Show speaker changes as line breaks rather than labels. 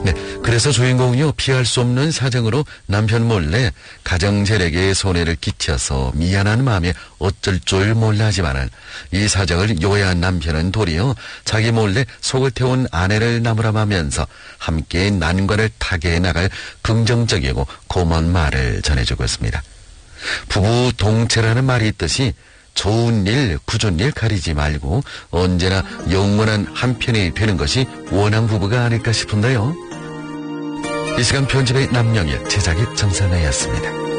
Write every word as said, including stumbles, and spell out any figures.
네, 그래서 주인공은요, 피할 수 없는 사정으로 남편 몰래 가정재력에 손해를 끼쳐서 미안한 마음에 어쩔 줄 몰라 하지만은 이 사정을 요해한 남편은 도리어 자기 몰래 속을 태운 아내를 나무라마면서 함께 난관을 타게 나갈 긍정적이고 고마운 말을 전해주고 있습니다. 부부 동체라는 말이 있듯이 좋은 일, 굳은 일 가리지 말고 언제나 영원한 한편이 되는 것이 원앙 부부가 아닐까 싶은데요. 이 시간 편집의 남영일, 제작의 정선아였습니다.